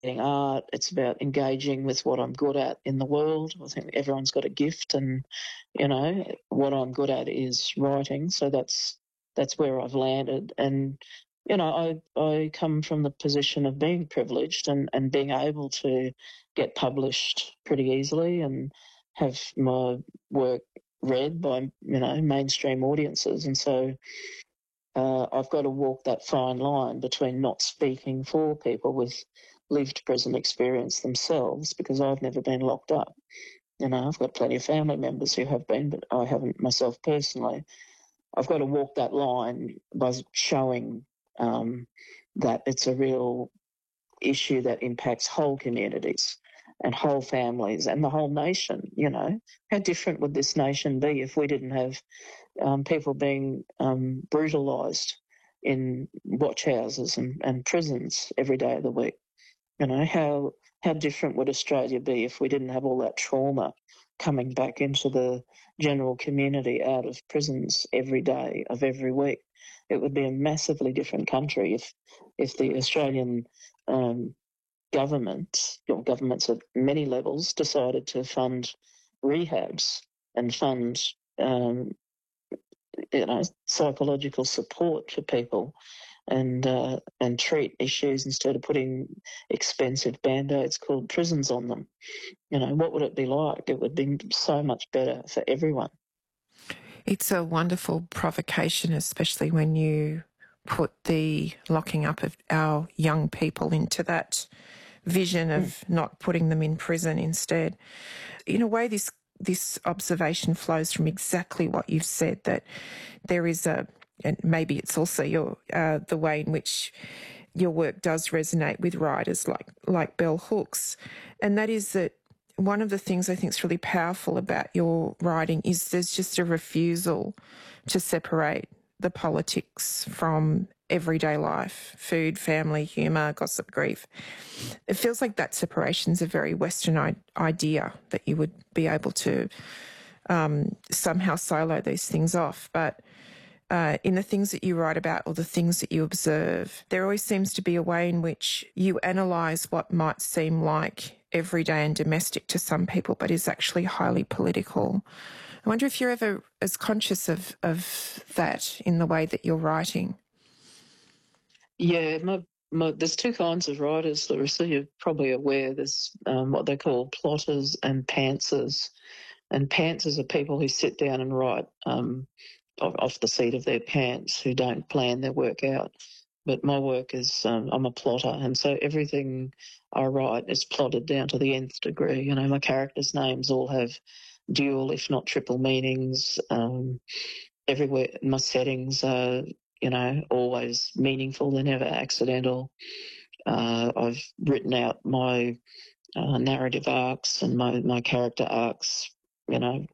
art. It's about engaging with what I'm good at in the world. I think everyone's got a gift, and what I'm good at is writing. So that's where I've landed. And I come from the position of being privileged and being able to get published pretty easily and have my work read by mainstream audiences. And so I've got to walk that fine line between not speaking for people with lived prison experience themselves, because I've never been locked up. I've got plenty of family members who have been, but I haven't myself personally. I've got to walk that line by showing that it's a real issue that impacts whole communities and whole families and the whole nation. How different would this nation be if we didn't have people being brutalised in watch houses and prisons every day of the week? How different would Australia be if we didn't have all that trauma coming back into the general community out of prisons every day of every week? It would be a massively different country if the Australian government, or governments at many levels, decided to fund rehabs and fund psychological support for people, and treat issues instead of putting expensive band-aids called prisons on them. What would it be like? It would be so much better for everyone. It's a wonderful provocation, especially when you put the locking up of our young people into that vision of not putting them in prison instead. In a way, this observation flows from exactly what you've said, that there is and maybe it's also the way in which your work does resonate with writers like Bell Hooks, and that is that one of the things I think is really powerful about your writing is there's just a refusal to separate the politics from everyday life: food, family, humour, gossip, grief. It feels like that separation's a very Western idea, that you would be able to somehow silo these things off. But in the things that you write about or the things that you observe, there always seems to be a way in which you analyse what might seem like everyday and domestic to some people, but is actually highly political. I wonder if you're ever as conscious of that in the way that you're writing. Yeah, there's two kinds of writers, Larissa. You're probably aware. There's what they call plotters and pantsers. And pantsers are people who sit down and write off the seat of their pants, who don't plan their work out. But my work is, I'm a plotter, and so everything I write is plotted down to the nth degree. My characters' names all have dual, if not triple meanings. Everywhere, my settings are, always meaningful. They're never accidental. I've written out my narrative arcs and my character arcs,